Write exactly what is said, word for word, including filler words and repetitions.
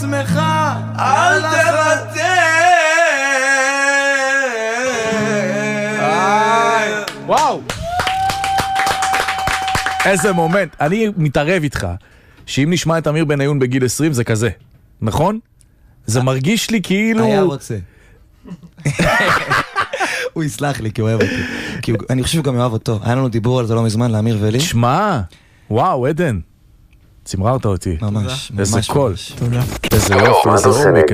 עצמך, אל תוותר. וואו, איזה מומנט. אני מתערב איתך שאם נשמע את אמיר בניון בגיל עשרים זה כזה, נכון? זה מרגיש לי כאילו... היה רוצה. הוא יסלח לי כי הוא אוהב אותי, כי אני חושב שהוא גם אוהב אותו. היה לנו דיבור על זה לא מזמן, לאמיר ולי. שמע, וואו, עדן, צמררת אותי. ממש, איזה ממש קול, תודה. איזה יופי, איזה עומק.